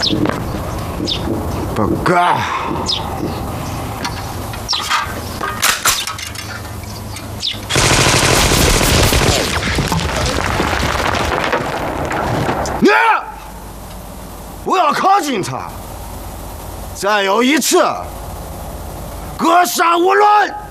不干！我要靠近他，再有一次，格杀勿论。